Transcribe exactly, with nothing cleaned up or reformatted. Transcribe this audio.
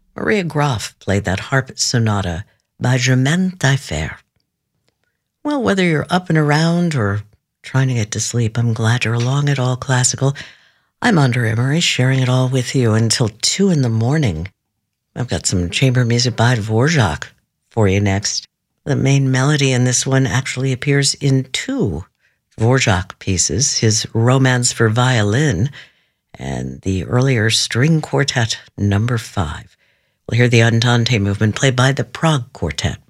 Maria Groff played that harp sonata by Germaine Taillefer. Well, whether you're up and around or trying to get to sleep, I'm glad you're along at All Classical. I'm Andrea Emery, sharing it all with you until two in the morning. I've got some chamber music by Dvorak for you next. The main melody in this one actually appears in two Dvorak pieces, his Romance for Violin and the earlier String Quartet number five. We'll hear the Andante movement played by the Prague Quartet.